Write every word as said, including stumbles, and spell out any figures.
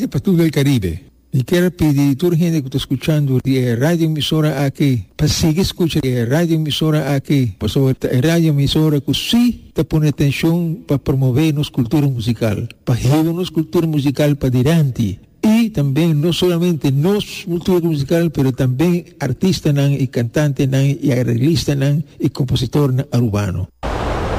que para todo el Caribe. Y quiero pedir a toda la gente que está escuchando la radio emisora aquí, para seguir escuchando la radio emisora aquí, pues sobre la radio emisora que sí te pone atención para promover nuestra cultura musical, para llevar nuestra cultura musical para adelante. Y también no solamente nuestra cultura musical, pero también artistas y cantantes y arreglistas y compositores urbanos.